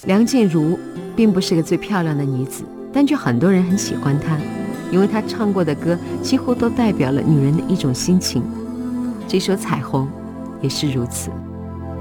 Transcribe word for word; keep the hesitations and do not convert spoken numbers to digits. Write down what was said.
梁静茹并不是个最漂亮的女子，但却很多人很喜欢她，因为她唱过的歌几乎都代表了女人的一种心情。这首《彩虹》也是如此。